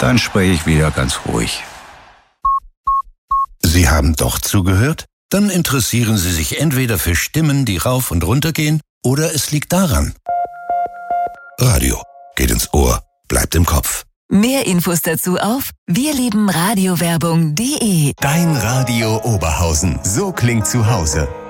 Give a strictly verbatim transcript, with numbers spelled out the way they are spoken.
Dann spreche ich wieder ganz ruhig. Sie haben doch zugehört? Dann interessieren Sie sich entweder für Stimmen, die rauf und runter gehen, oder es liegt daran. Radio geht ins Ohr, bleibt im Kopf. Mehr Infos dazu auf wirlebenradiowerbung punkt de. Dein Radio Oberhausen. So klingt zu Hause.